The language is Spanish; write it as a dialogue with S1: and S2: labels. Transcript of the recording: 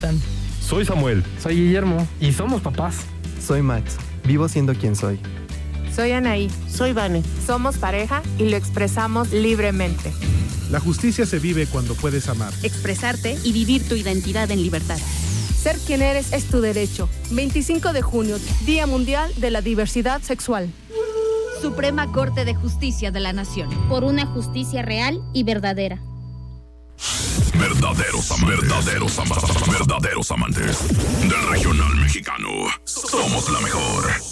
S1: Soy Samuel.
S2: Soy Guillermo. Y somos papás.
S3: Soy Max. Vivo siendo quien soy.
S4: Soy Anaí.
S5: Soy Vane.
S4: Somos pareja y lo expresamos libremente.
S6: La justicia se vive cuando puedes amar,
S7: expresarte y vivir tu identidad en libertad.
S8: Ser quien eres es tu derecho. 25 de junio, Día Mundial de la Diversidad Sexual.
S7: Suprema Corte de Justicia de la Nación.
S9: Por una justicia real y verdadera.
S10: Verdaderos amantes del regional mexicano. Somos la mejor.